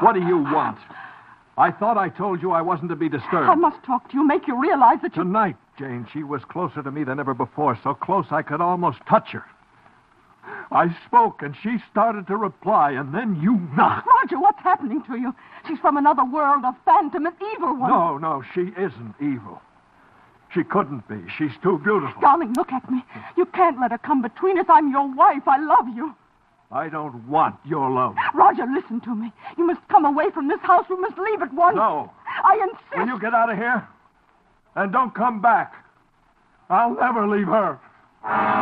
What do you want? I thought I told you I wasn't to be disturbed. I must talk to you, make you realize that you... Tonight, Jane, she was closer to me than ever before, so close I could almost touch her. I spoke, and she started to reply, and then you knocked. Roger, what's happening to you? She's from another world, a phantom, an evil one. No, she isn't evil. She couldn't be. She's too beautiful. Darling, look at me. You can't let her come between us. I'm your wife. I love you. I don't want your love. Roger, listen to me. You must come away from this house. We must leave at once. No. I insist. Will you get out of here? And don't come back. I'll never leave her.